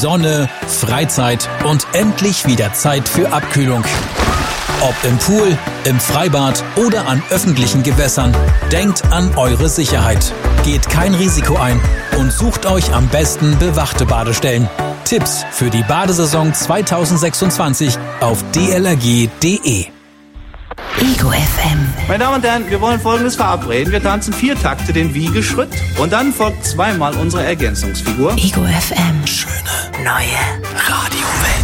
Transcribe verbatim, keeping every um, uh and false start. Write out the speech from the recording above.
Sonne, Freizeit und endlich wieder Zeit für Abkühlung. Ob im Pool, im Freibad oder an öffentlichen Gewässern, denkt an eure Sicherheit. Geht kein Risiko ein und sucht euch am besten bewachte Badestellen. Tipps für die Badesaison zweitausendsechsundzwanzig auf d l r g punkt d e. Ego F M. Meine Damen und Herren, wir wollen Folgendes verabreden. Wir tanzen vier Takte den Wiegeschritt und dann folgt zweimal unsere Ergänzungsfigur. Ego F M. Schöne neue Radiowelt.